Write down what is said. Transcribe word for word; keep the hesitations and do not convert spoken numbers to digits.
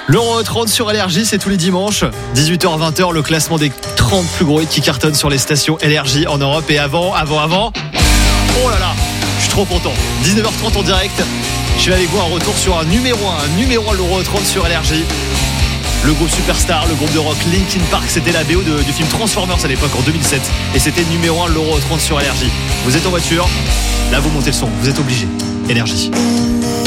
L'Euro trente sur L R J, c'est tous les dimanches, dix-huit heures vingt heures, le classement des trente plus gros hits qui cartonnent sur les stations L R J en Europe. Et avant, avant, avant, oh là là, je suis trop content. dix-neuf heures trente en direct, je suis avec vous, un retour sur un numéro un, un numéro un de l'Euro trente sur L R J. Le groupe Superstar, le groupe de rock Linkin Park, c'était la B O de, du film Transformers à l'époque en deux mille sept. Et c'était numéro un de l'Euro trente sur L R J. Vous êtes en voiture, là vous montez le son, vous êtes obligés. L R J.